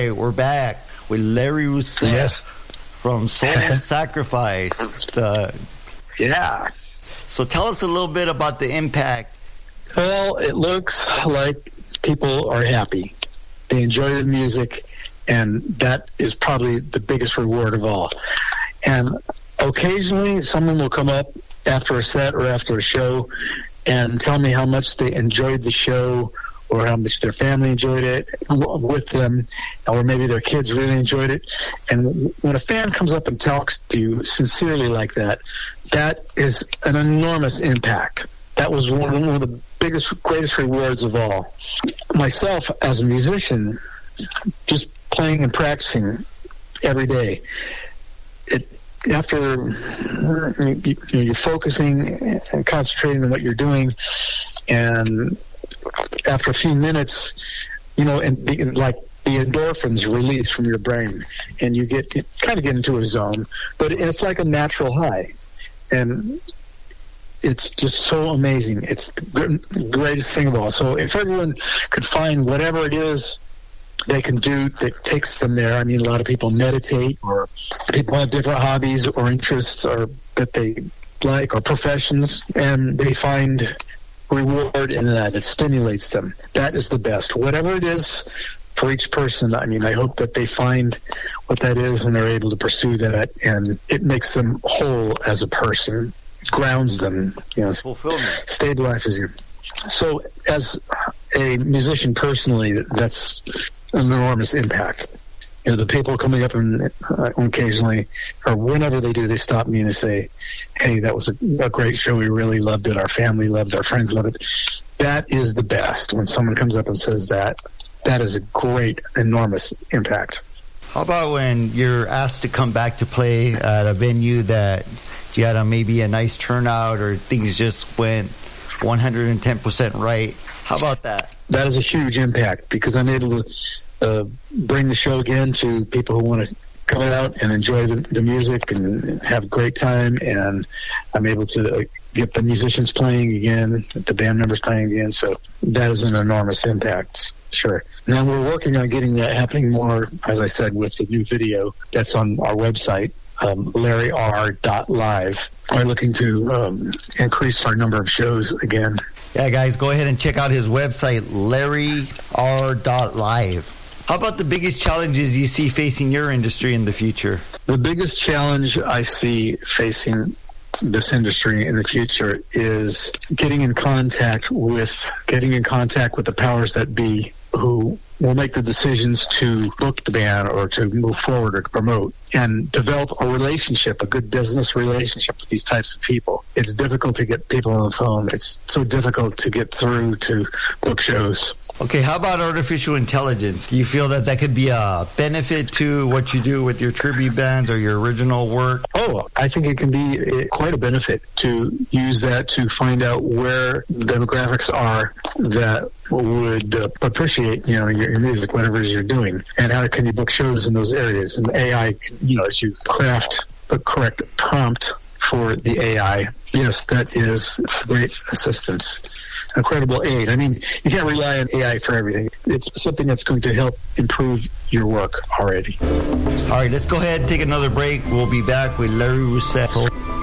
right, we're back with Larry Rousset from Soul Sacrifice. Yeah. So tell us a little bit about the impact. Well, it looks like people are happy. They enjoy the music, and that is probably the biggest reward of all. And occasionally someone will come up after a set or after a show and tell me how much they enjoyed the show, or how much their family enjoyed it with them, or maybe their kids really enjoyed it. And when a fan comes up and talks to you sincerely like that, that is an enormous impact. That was one of the biggest, greatest rewards of all. Myself, as a musician, just playing and practicing every day, after you're focusing and concentrating on what you're doing, and after a few minutes, and like the endorphins release from your brain, and you kind of get into a zone, but it's like a natural high, and it's just so amazing. It's the greatest thing of all. So if everyone could find whatever it is they can do that takes them there. I mean, a lot of people meditate, or people have different hobbies or interests or that they like, or professions, and they find reward in that. It stimulates them. That is the best. Whatever it is for each person, I mean, I hope that they find what that is and they're able to pursue that, and it makes them whole as a person, grounds them, fulfillment, stabilizes you. So as a musician personally, that's an enormous impact. The people coming up and occasionally, or whenever they do, they stop me and they say, hey, that was a great show. We really loved it. Our family loved it. Our friends loved it. That is the best. When someone comes up and says that, that is a great, enormous impact. How about when you're asked to come back to play at a venue that you had maybe a nice turnout, or things just went 110% right? How about that? That is a huge impact, because I'm able to bring the show again to people who want to come out and enjoy the music and have a great time, and I'm able to get the musicians playing again, the band members playing again. So that is an enormous impact, sure. Now we're working on getting that happening more, as I said, with the new video that's on our website, LarryR.live. We're looking to increase our number of shows again. Yeah, guys, go ahead and check out his website, LarryR.live. How about the biggest challenges you see facing your industry in the future? The biggest challenge I see facing this industry in the future is getting in contact with the powers that be, who will make the decisions to book the band or to move forward or to promote, and develop a relationship, a good business relationship with these types of people. It's difficult to get people on the phone. It's so difficult to get through to book shows. Okay, how about artificial intelligence? Do you feel that could be a benefit to what you do with your tribute bands or your original work? Oh, I think it can be quite a benefit to use that to find out where demographics are that would appreciate, your music, whatever it is you're doing, and how can you book shows in those areas. And AI, as you craft the correct prompt for the AI, yes, that is great assistance, incredible aid. I mean, you can't rely on AI for everything. It's something that's going to help improve your work already. All right, let's go ahead and take another break. We'll be back with Larry Rousset.